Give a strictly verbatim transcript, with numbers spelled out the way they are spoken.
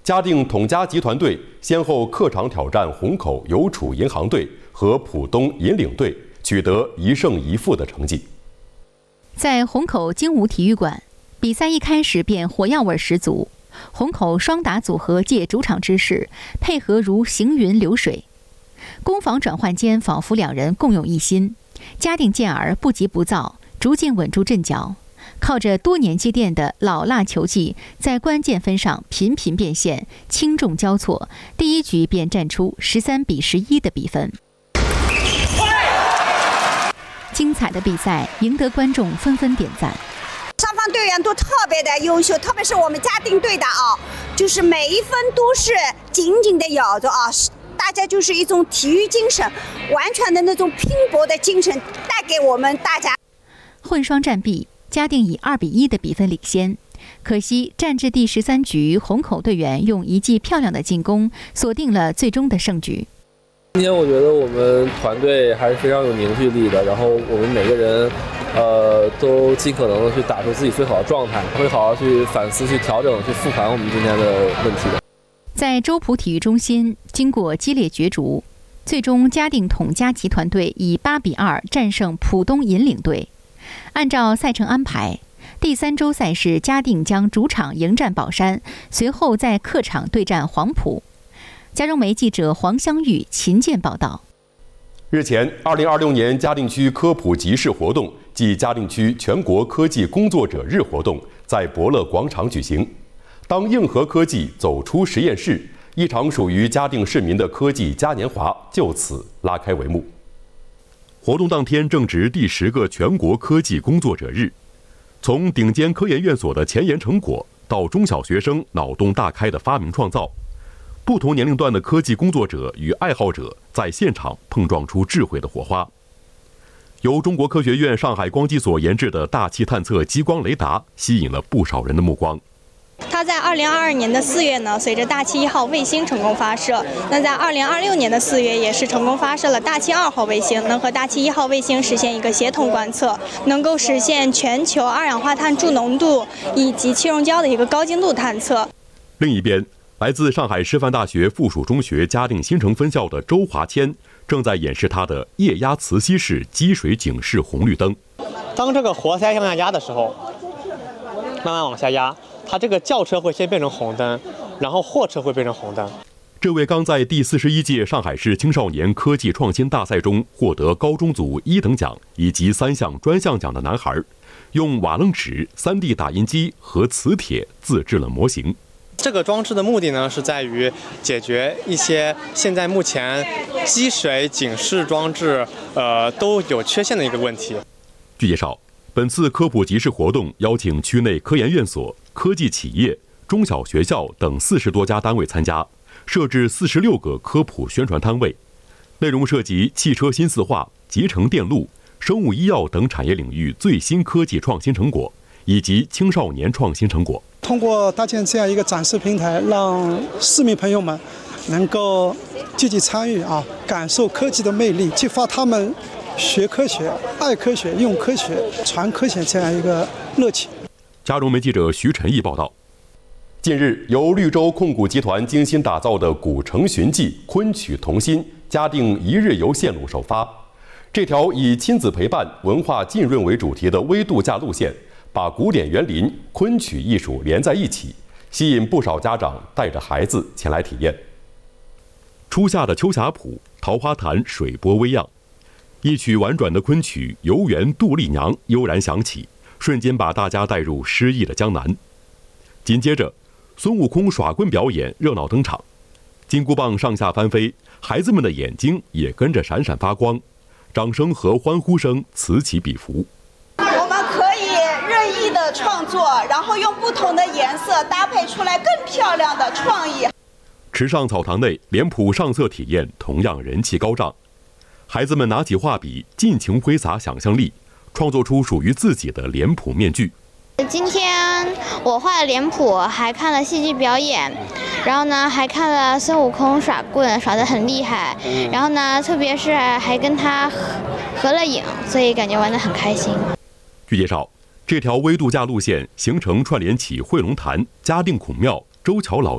嘉定统家集团队先后客场挑战虹口邮储银行队和浦东银领队，取得一胜一负的成绩。 在虹口精武体育馆，比赛一开始便火药味十足。虹口双打组合借主场之势，配合如行云流水，攻防转换间仿佛两人共用一心。嘉定健儿不急不躁，逐渐稳住阵脚。靠着多年积淀的老辣球技，在关键分上频频变现，轻重交错，第一局便战出十三比十一的比分。精彩的比赛赢得观众纷纷点赞。 双方队员都特别的优秀，特别是我们嘉定队的啊，就是每一分都是紧紧的咬着啊，大家就是一种体育精神，完全的那种拼搏的精神带给我们大家。 混双战毕，嘉定以二比一的比分领先。可惜战至第十三局，虹口队员用一记漂亮的进攻锁定了最终的胜局。 今天我觉得我们团队还是非常有凝聚力的，然后我们每个人，呃，都尽可能的去打出自己最好的状态，会好好去反思、去调整、去复盘我们今天的问题的。 在周浦体育中心，经过激烈角逐，最终嘉定统家集团队以八比二战胜浦东银领队。按照赛程安排，第三周赛事嘉定将主场迎战宝山，随后在客场对战黄埔。嘉中媒记者黄香玉、秦健报道。 日前，二零二六年嘉定区科普集市活动暨嘉定区全国科技工作者日活动在博乐广场举行。当硬核科技走出实验室，一场属于嘉定市民的科技嘉年华就此拉开帷幕。活动当天正值第十个全国科技工作者日，从顶尖科研院所的前沿成果，到中小学生脑洞大开的发明创造，不同年龄段的科技工作者与爱好者在现场碰撞出智慧的火花。由中国科学院上海光机所研制的大气探测激光雷达吸引了不少人的目光。 它在二零二二年的四月呢，随着大气一号卫星成功发射。那在二零二六年的四月，也是成功发射了大气二号卫星，能和大气一号卫星实现一个协同观测，能够实现全球二氧化碳柱浓度以及气溶胶的一个高精度探测。 另一边，来自上海师范大学附属中学嘉定新城分校的周华谦正在演示他的液压磁吸式积水警示红绿灯。 当这个活塞向下压的时候，慢慢往下压，它这个轿车会先变成红灯，然后货车会变成红灯。 这位刚在第四十一届上海市青少年科技创新大赛中获得高中组一等奖以及三项专项奖的男孩，用瓦楞纸、三 D 打印机和磁铁自制了模型。 这个装置的目的呢，是在于解决一些现在目前积水警示装置呃都有缺陷的一个问题。 据介绍，本次科普集市活动邀请区内科研院所、科技企业、中小学校等四十多家单位参加，设置四十六个科普宣传摊位，内容涉及汽车新四化、集成电路、生物医药等产业领域最新科技创新成果，以及青少年创新成果。 通过搭建这样一个展示平台，让市民朋友们能够积极参与啊，感受科技的魅力，激发他们学科学、爱科学、用科学、传科学这样一个热情。 嘉中媒记者徐晨毅报道。近日，由绿洲控股集团精心打造的古城寻迹昆曲童心嘉定一日游线路首发。这条以亲子陪伴、文化浸润为主题的微度假路线，把古典园林、昆曲艺术连在一起，吸引不少家长带着孩子前来体验。初夏的秋霞浦，桃花潭水波微漾，一曲婉转的昆曲《游园杜丽娘》悠然响起，瞬间把大家带入诗意的江南。紧接着，孙悟空耍棍表演热闹登场，金箍棒上下翻飞，孩子们的眼睛也跟着闪闪发光，掌声和欢呼声此起彼伏。 我们可以任意的创作，然后用不同的颜色搭配出来更漂亮的创意。 池上草堂内，脸谱上色体验同样人气高涨，孩子们拿起画笔，尽情挥洒想象力，创作出属于自己的脸谱面具。 今天我画了脸谱，还看了戏剧表演，然后呢还看了孙悟空耍棍，耍得很厉害，然后呢特别是还跟他合合了影，所以感觉玩得很开心。 据介绍，这条微度假路线行程串联起汇龙潭、嘉定孔庙、周桥老